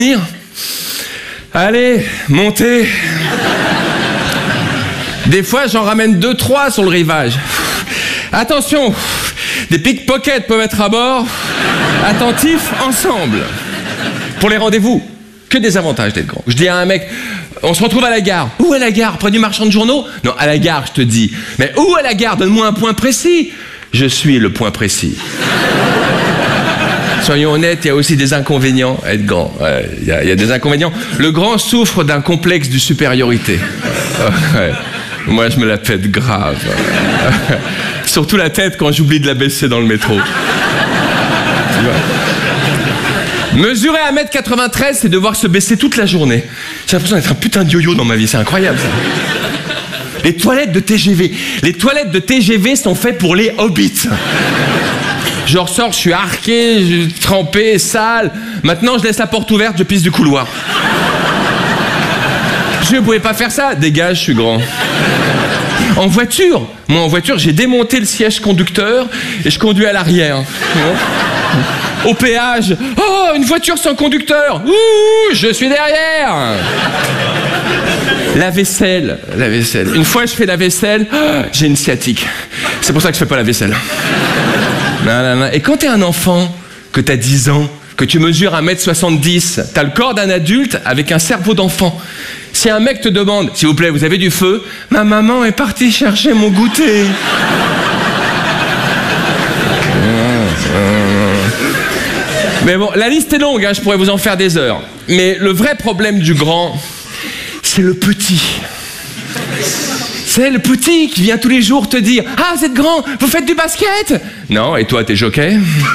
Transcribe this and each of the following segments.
Allez, montez. Des fois, j'en ramène 2-3 sur le rivage. Attention, des pickpockets peuvent être à bord. Attentifs ensemble. Pour les rendez-vous, que des avantages d'être grand. Je dis à un mec, on se retrouve à la gare. Où à la gare? Près du marchand de journaux? Non, à la gare, je te dis. Mais où à la gare? Donne-moi un point précis. Je suis le point précis. Soyons honnêtes, il y a aussi des inconvénients à être grand. Il y a des inconvénients. Le grand souffre d'un complexe de supériorité. Ouais. Moi, je me la pète grave. Surtout la tête quand j'oublie de la baisser dans le métro. Mesurer 1m93, c'est devoir se baisser toute la journée. J'ai l'impression d'être un putain de yo-yo dans ma vie, c'est incroyable ça. Les toilettes de TGV. Les toilettes de TGV sont faites pour les hobbits. Je ressors, je suis arqué, trempé, sale. Maintenant, je laisse la porte ouverte, je pisse du couloir. Je ne pouvais pas faire ça. Dégage, je suis grand. En voiture, moi en voiture, j'ai démonté le siège conducteur et je conduis à l'arrière. Au péage, oh, une voiture sans conducteur. Ouh, je suis derrière. La vaisselle. Une fois je fais la vaisselle, j'ai une sciatique. C'est pour ça que je fais pas la vaisselle. Non. Et quand t'es un enfant, que t'as 10 ans, que tu mesures 1m70, t'as le corps d'un adulte avec un cerveau d'enfant. Si un mec te demande, s'il vous plaît, vous avez du feu? Ma maman est partie chercher mon goûter. Mais bon, la liste est longue, hein, je pourrais vous en faire des heures. Mais le vrai problème du grand, c'est le petit. C'est le petit qui vient tous les jours te dire « Ah, vous êtes grand, vous faites du basket ?» Non, et toi, t'es jockey?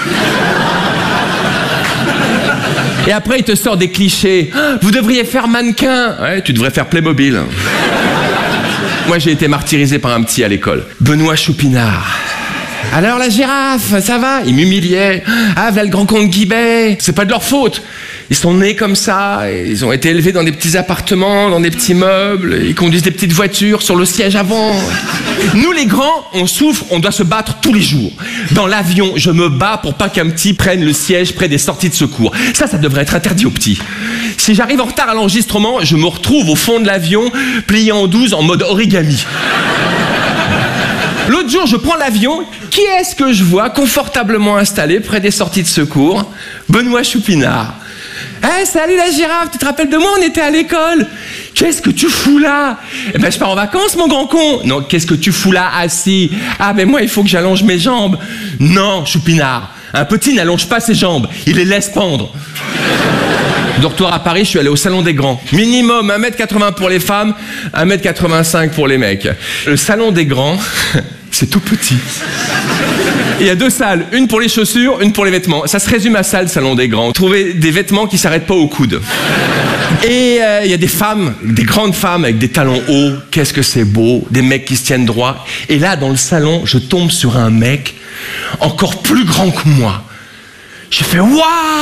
Et après, il te sort des clichés. Ah, vous devriez faire mannequin. Ouais, tu devrais faire Playmobil. Moi, j'ai été martyrisé par un petit à l'école. Benoît Choupinard. Alors la girafe, ça va? Il m'humiliait. Ah, voilà le grand comte Guibet. C'est pas de leur faute. Ils sont nés comme ça, ils ont été élevés dans des petits appartements, dans des petits meubles, ils conduisent des petites voitures sur le siège avant. Nous les grands, on souffre, on doit se battre tous les jours. Dans l'avion, je me bats pour pas qu'un petit prenne le siège près des sorties de secours. Ça devrait être interdit aux petits. Si j'arrive en retard à l'enregistrement, je me retrouve au fond de l'avion, plié en 12 en mode origami. L'autre jour, je prends l'avion, qui est-ce que je vois confortablement installé près des sorties de secours? Benoît Choupinard. Hey, salut la girafe, tu te rappelles de moi, on était à l'école. Qu'est-ce que tu fous là? Eh ben, je pars en vacances, mon grand con. Non, qu'est-ce que tu fous là, assis? Ah, ben moi, il faut que j'allonge mes jambes. Non, Choupinard, un petit n'allonge pas ses jambes, il les laisse pendre. De retour à Paris, je suis allé au Salon des Grands. Minimum 1m80 pour les femmes, 1m85 pour les mecs. Le Salon des Grands, c'est tout petit. Il y a 2 salles, une pour les chaussures, une pour les vêtements. Ça se résume à ça, le Salon des Grands. Trouver des vêtements qui s'arrêtent pas au coude. Et il y a des femmes, des grandes femmes avec des talons hauts. Qu'est-ce que c'est beau, des mecs qui se tiennent droit. Et là, dans le salon, je tombe sur un mec encore plus grand que moi. J'ai fait « Waouh!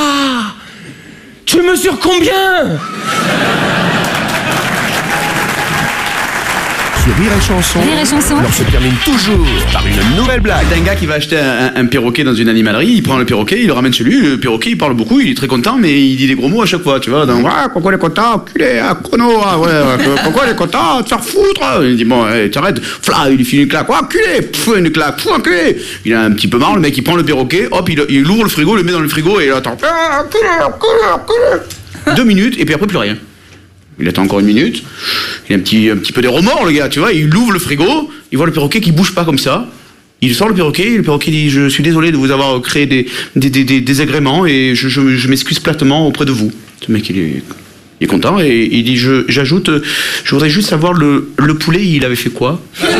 Tu mesures combien ?» Sur Rire et Chanson, on se termine toujours par une nouvelle blague. C'est un gars qui va acheter un perroquet dans une animalerie, il prend le perroquet, il le ramène chez lui, le perroquet il parle beaucoup, il est très content, mais il dit des gros mots à chaque fois, tu vois, donc pourquoi il est content, culé, chrono, pourquoi il est content, te faire foutre. Il dit bon, t'arrêtes, fla, il lui file une claque, culé, une claque, enculé. Il a un petit peu marre, le mec il prend le perroquet, hop, il ouvre le frigo, le met dans le frigo et il attend, culé. 2 minutes et puis après plus rien. Il attend encore 1 minute, il a un petit peu des remords le gars, tu vois, il ouvre le frigo, il voit le perroquet qui bouge pas comme ça, il sort le perroquet dit je suis désolé de vous avoir créé des désagréments et je m'excuse platement auprès de vous. Ce mec il est content et il dit j'ajoute, je voudrais juste savoir le poulet il avait fait quoi?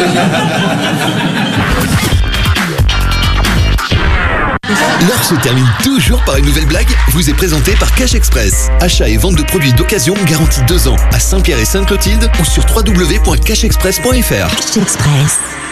L'heure se termine toujours par une nouvelle blague, vous est présentée par Cash Express. Achat et vente de produits d'occasion garantis 2 ans à Saint-Pierre et Sainte-Clotilde ou sur www.cashexpress.fr. Cash Express.